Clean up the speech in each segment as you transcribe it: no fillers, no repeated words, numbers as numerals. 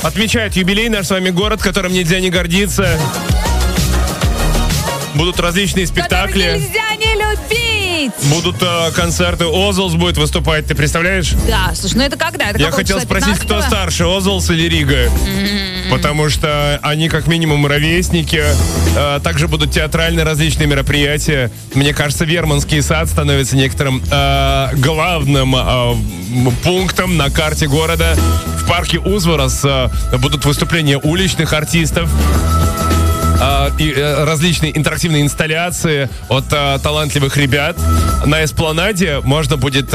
отмечает юбилей наш с вами город, которым нельзя не гордиться. Будут различные спектакли. Который нельзя не любить. Будут концерты. Озолс будет выступать, ты представляешь? Да, слушай, ну это когда? Это я хотел спросить, кто старше, Озолс или Рига? Потому что они как минимум ровесники. Также будут театральные различные мероприятия. Мне кажется, Верманский сад становится некоторым главным пунктом на карте города. В парке Узварас будут выступления уличных артистов. И различные интерактивные инсталляции от талантливых ребят. На Эспланаде можно будет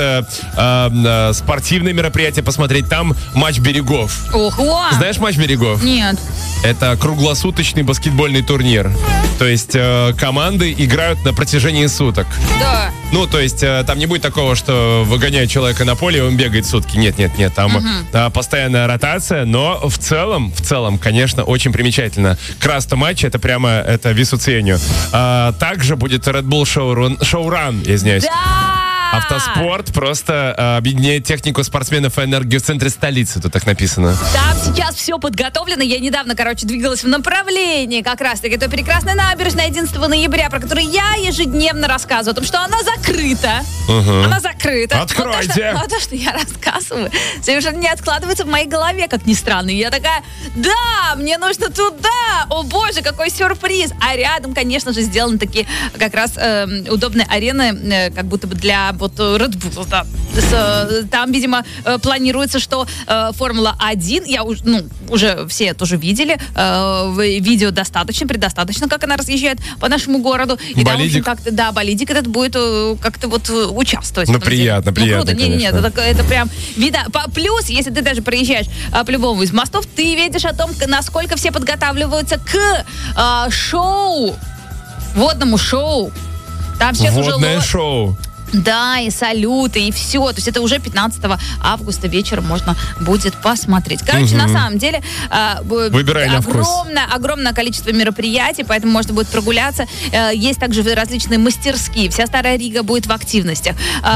спортивные мероприятия посмотреть. Там матч берегов. Ого! Знаешь матч берегов? Нет. Это круглосуточный баскетбольный турнир. То есть команды играют на протяжении суток. Да. Ну, то есть там не будет такого, что выгоняют человека на поле, и он бегает сутки. Нет. Там постоянная ротация, но в целом, конечно, очень примечательно. Краста матча, это весу ценю. Также будет Red Bull Showrun, я извиняюсь. Да! Автоспорт просто объединяет технику спортсменов и энергию в центре столицы. Тут так написано. Там сейчас все подготовлено. Я недавно, двигалась в направлении как раз-таки той прекрасной набережной 11 ноября, про которую я ежедневно рассказываю. О том, что она закрыта. Она закрыта. Откройте! Но то, что я рассказываю, совершенно не откладывается в моей голове, как ни странно. И я такая, да, мне нужно туда. О боже, какой сюрприз. А рядом, конечно же, сделаны такие как раз удобные арены, как будто бы для Red Bull, да. Там, видимо, планируется, что Формула-1, уже все тоже видели, видео предостаточно, как она разъезжает по нашему городу. И болидик. Там, болидик этот будет как-то участвовать. Ну, приятно, круто. Нет, это прям видно. Плюс, если ты даже проезжаешь по любому из мостов, ты видишь о том, насколько все подготавливаются к шоу, водному шоу. Там сейчас водное шоу. Да, и салюты, и все. То есть это уже 15 августа вечером можно будет посмотреть. На самом деле выбирай на вкус. Огромное количество мероприятий, поэтому можно будет прогуляться. Есть также различные мастерские. Вся Старая Рига будет в активностях.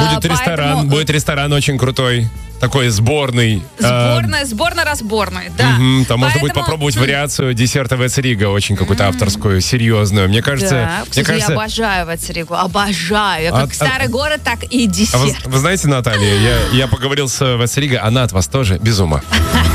Будет ресторан очень крутой. Такой сборный. Сборно-разборный, да. Там можно будет попробовать вариацию десерта Вецерига, очень какую-то авторскую, серьезную. Мне кажется... я обожаю Вецеригу, обожаю. Как старый город, так и десерт. Вы знаете, Наталья, я поговорил с Вецериго, она от вас тоже без ума.